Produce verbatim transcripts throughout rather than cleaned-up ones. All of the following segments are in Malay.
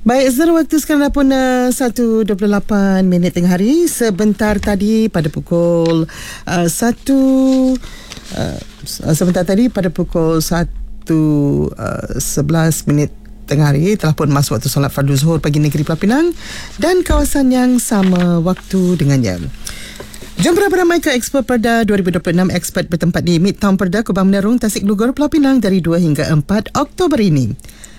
Baik, Zara, waktu sekarang dah pun uh, satu dua puluh lapan minit tengah hari. Sebentar tadi pada pukul uh, satu uh, sebentar tadi pada pukul satu sebelas minit tengah hari telah pun masuk waktu solat fardu zuhur bagi negeri Pulau Pinang dan kawasan yang sama waktu dengannya. Jom beramai ke Expo Perda dua ribu dua puluh enam. Expert bertempat di Midtown Perda, Kubang Menarung, Tasik Lugur, Pulau Pinang dari dua hingga empat Oktober ini.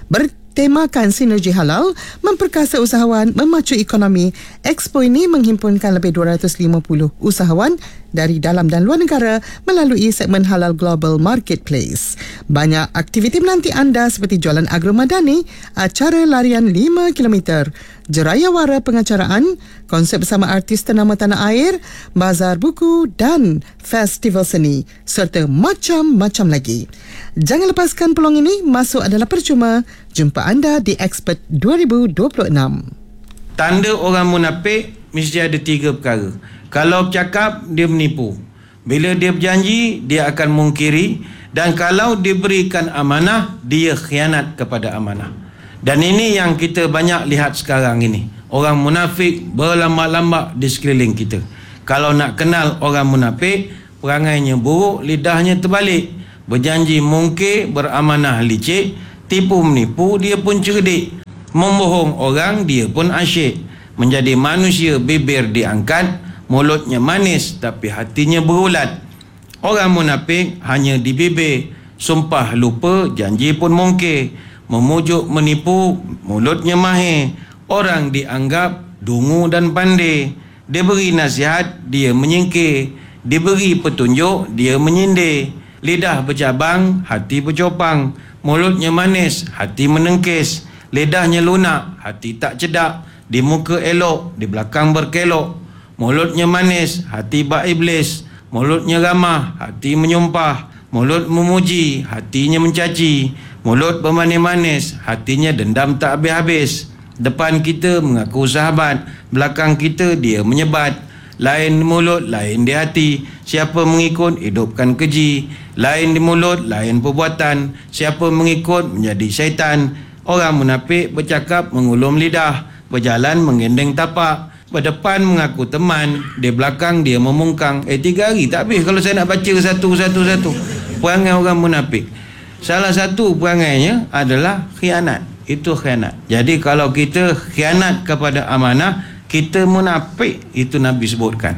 Bertemakan sinergi halal, memperkasa usahawan, memacu ekonomi. Expo ini menghimpunkan lebih dua ratus lima puluh usahawan dari dalam dan luar negara melalui segmen Halal Global Marketplace. Banyak aktiviti menanti anda seperti jualan agromadani, acara larian lima kilometer, jeraya wara pengacaraan, konsep bersama artis ternama tanah air, bazar buku dan festival seni serta macam-macam lagi. Jangan lepaskan peluang ini, masuk adalah percuma. Jumpa anda di Expert dua ribu dua puluh enam. Tanda orang munafik mesti ada tiga perkara. Kalau bercakap, dia menipu. Bila dia berjanji, dia akan mungkiri. Dan kalau diberikan amanah, dia khianat kepada amanah. Dan ini yang kita banyak lihat sekarang ini. Orang munafik berlambak-lambak di sekeliling kita. Kalau nak kenal orang munafik, perangainya buruk, lidahnya terbalik. Berjanji mungkir, beramanah licik, tipu menipu, dia pun cerdik. Membohong orang, dia pun asyik. Menjadi manusia bibir diangkat, mulutnya manis tapi hatinya berulat. Orang munafik hanya di bibir, sumpah lupa, janji pun mungkir. Memujuk menipu, mulutnya mahir. Orang dianggap dungu dan pandai. Diberi nasihat, dia menyingkir. Diberi petunjuk, dia menyindir. Lidah bercabang, hati bercopang. Mulutnya manis, hati menengkis. Lidahnya lunak, hati tak cedak. Di muka elok, di belakang berkelok. Mulutnya manis, hati bak iblis. Mulutnya ramah, hati menyumpah. Mulut memuji, hatinya mencaci. Mulut bermanis-manis, hatinya dendam tak habis-habis. Depan kita mengaku sahabat, belakang kita dia menyebat. Lain di mulut, lain di hati. Siapa mengikut, hidupkan keji. Lain di mulut, lain perbuatan. Siapa mengikut, menjadi syaitan. Orang munafik bercakap mengulum lidah, berjalan menggendeng tapak. Berdepan mengaku teman, di belakang dia memungkang. Eh, tiga hari tak habis kalau saya nak baca satu-satu-satu. Perangai orang munafik. Salah satu perangainya adalah khianat. Itu khianat. Jadi kalau kita khianat kepada amanah, kita munafik. Itu Nabi sebutkan.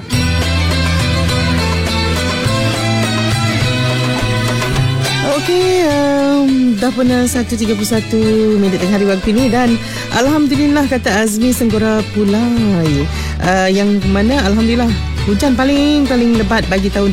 Okey, um, dah pun satu tiga puluh satu minit tengah hari waktu ini dan Alhamdulillah kata Azmi Senggora Pulai, uh, yang mana Alhamdulillah hujan paling-paling lebat bagi tahun